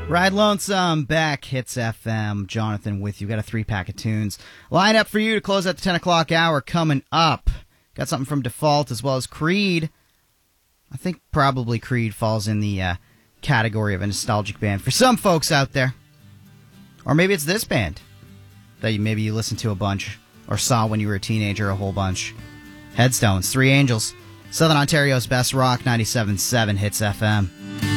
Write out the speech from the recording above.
Ride Lonesome, back, Hits FM. Jonathan with you. Got a 3-pack of tunes lined up for you to close at the 10 o'clock hour coming up. Got something from Default as well as Creed. I think probably Creed falls in the category of a nostalgic band for some folks out there. Or maybe it's this band that maybe you listened to a bunch or saw when you were a teenager a whole bunch. Headstones, Three Angels, Southern Ontario's best rock, 97.7 Hits FM.